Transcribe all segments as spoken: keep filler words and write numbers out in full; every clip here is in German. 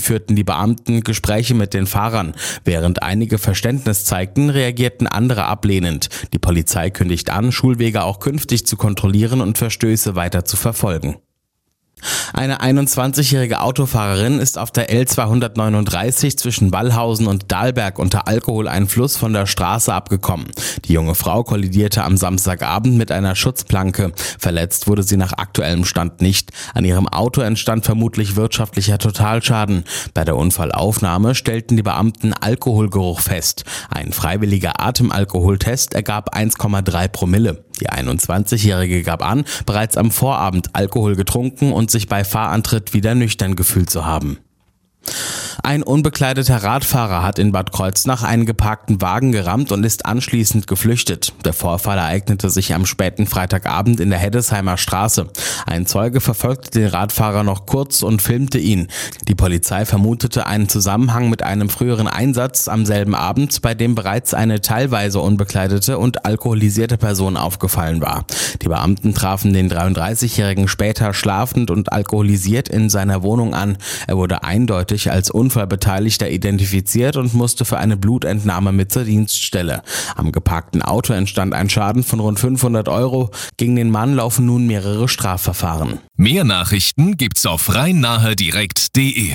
führten die Beamten Gespräche mit den Fahrern. Während einige Verständnis zeigten, reagierten andere ablehnend. Die Polizei kündigt an, Schulwege auch künftig zu kontrollieren und Verstöße weiter zu verfolgen. Eine einundzwanzigjährige Autofahrerin ist auf der L zweihundertneununddreißig zwischen Wallhausen und Dahlberg unter Alkoholeinfluss von der Straße abgekommen. Die junge Frau kollidierte am Samstagabend mit einer Schutzplanke. Verletzt wurde sie nach aktuellem Stand nicht. An ihrem Auto entstand vermutlich wirtschaftlicher Totalschaden. Bei der Unfallaufnahme stellten die Beamten Alkoholgeruch fest. Ein freiwilliger Atemalkoholtest ergab eins Komma drei Promille. Die einundzwanzigjährige gab an, bereits am Vorabend Alkohol getrunken und sich bei Fahrantritt wieder nüchtern gefühlt zu haben. Ein unbekleideter Radfahrer hat in Bad Kreuznach einen geparkten Wagen gerammt und ist anschließend geflüchtet. Der Vorfall ereignete sich am späten Freitagabend in der Heddesheimer Straße. Ein Zeuge verfolgte den Radfahrer noch kurz und filmte ihn. Die Polizei vermutete einen Zusammenhang mit einem früheren Einsatz am selben Abend, bei dem bereits eine teilweise unbekleidete und alkoholisierte Person aufgefallen war. Die Beamten trafen den dreiunddreißigjährigen später schlafend und alkoholisiert in seiner Wohnung an. Er wurde eindeutig als Unfallbeteiligter identifiziert und musste für eine Blutentnahme mit zur Dienststelle. Am geparkten Auto entstand ein Schaden von rund fünfhundert Euro. Gegen den Mann laufen nun mehrere Strafverfahren. Mehr Nachrichten gibt's auf rhein-nahe-direkt punkt de.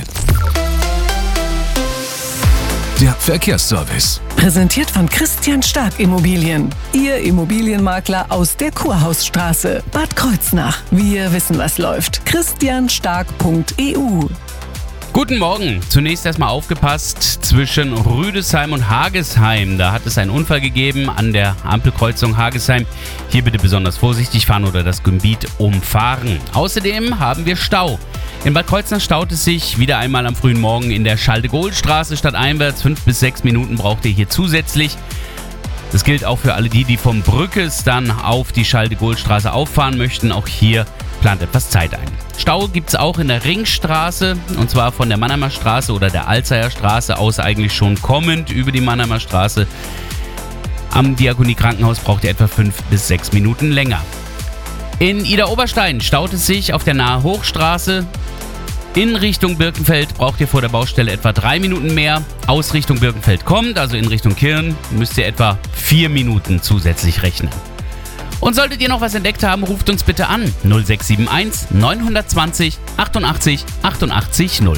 Der Verkehrsservice. Präsentiert von Christian Stark Immobilien. Ihr Immobilienmakler aus der Kurhausstraße, Bad Kreuznach. Wir wissen, was läuft. christian stark punkt e u. Guten Morgen. Zunächst erstmal aufgepasst zwischen Rüdesheim und Hagesheim. Da hat es einen Unfall gegeben an der Ampelkreuzung Hagesheim. Hier bitte besonders vorsichtig fahren oder das Gebiet umfahren. Außerdem haben wir Stau. In Bad Kreuznach staut es sich wieder einmal am frühen Morgen in der Schalde-Gohl-Straße stadteinwärts. Fünf bis sechs Minuten braucht ihr hier zusätzlich. Das gilt auch für alle die, die vom Brückes dann auf die Schalde-Gohl-Straße auffahren möchten. Auch hier plant etwas Zeit ein. Stau gibt es auch in der Ringstraße, und zwar von der Mannheimer Straße oder der Alzeier Straße aus eigentlich schon kommend über die Mannheimer Straße. Am Diakonie-Krankenhaus braucht ihr etwa fünf bis sechs Minuten länger. In Idar-Oberstein staut es sich auf der Nahe Hochstraße. In Richtung Birkenfeld braucht ihr vor der Baustelle etwa drei Minuten mehr. Aus Richtung Birkenfeld kommt, also in Richtung Kirn, müsst ihr etwa vier Minuten zusätzlich rechnen. Und solltet ihr noch was entdeckt haben, ruft uns bitte an null sechs sieben eins neun zwei null achtundachtzig achtundachtzig null.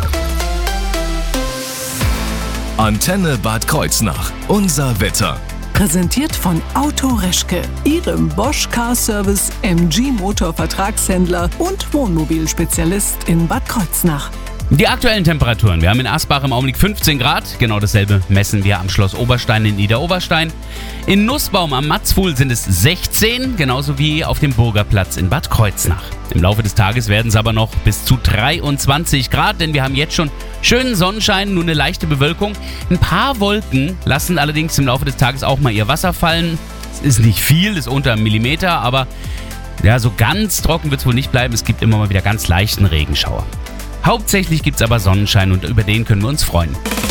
Antenne Bad Kreuznach. Unser Wetter. Präsentiert von Auto Reschke, Ihrem Bosch Car Service M G Motor Vertragshändler und Wohnmobilspezialist in Bad Kreuznach. Die aktuellen Temperaturen. Wir haben in Asbach im Augenblick fünfzehn Grad. Genau dasselbe messen wir am Schloss Oberstein in Idar-Oberstein. In Nussbaum am Matzfuhl sind es sechzehn, genauso wie auf dem Burgerplatz in Bad Kreuznach. Im Laufe des Tages werden es aber noch bis zu dreiundzwanzig Grad, denn wir haben jetzt schon schönen Sonnenschein, nur eine leichte Bewölkung. Ein paar Wolken lassen allerdings im Laufe des Tages auch mal ihr Wasser fallen. Es ist nicht viel, ist unter einem Millimeter, aber ja, so ganz trocken wird es wohl nicht bleiben. Es gibt immer mal wieder ganz leichten Regenschauer. Hauptsächlich gibt es aber Sonnenschein und über den können wir uns freuen.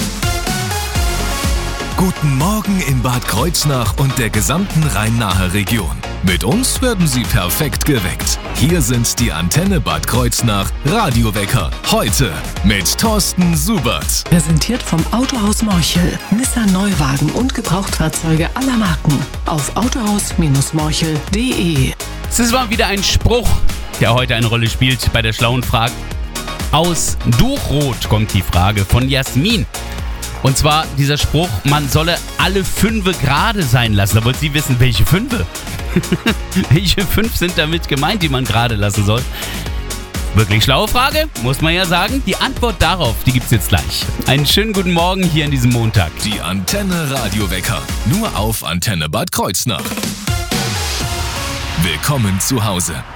Guten Morgen in Bad Kreuznach und der gesamten Rhein-Nahe-Region. Mit uns werden Sie perfekt geweckt. Hier sind die Antenne Bad Kreuznach Radiowecker. Heute mit Thorsten Subert. Präsentiert vom Autohaus Morchel. Nissan Neuwagen und Gebrauchtfahrzeuge aller Marken. Auf autohaus Morchel punkt de. Es war wieder ein Spruch, der heute eine Rolle spielt bei der schlauen Frage. Aus Duchrot kommt die Frage von Jasmin. Und zwar dieser Spruch, man solle alle Fünfe gerade sein lassen. Da wollte sie wissen, welche Fünfe? Welche fünf sind damit gemeint, die man gerade lassen soll? Wirklich schlaue Frage, muss man ja sagen. Die Antwort darauf, die gibt's jetzt gleich. Einen schönen guten Morgen hier an diesem Montag. Die Antenne Radiowecker, nur auf Antenne Bad Kreuznach. Willkommen zu Hause.